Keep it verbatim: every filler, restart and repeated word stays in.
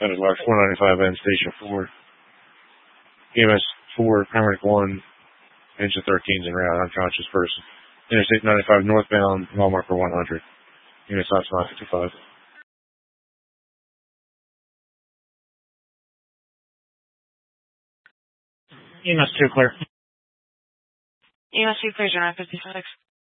That is Lark four ninety-five N, Station four. E M S four, Paramedic one, Engine thirteen en route, unconscious person. Interstate ninety-five northbound, mile marker one hundred. Unit stops nine fifty-five. E M S two clear. E M S two clear, nine fifty-six.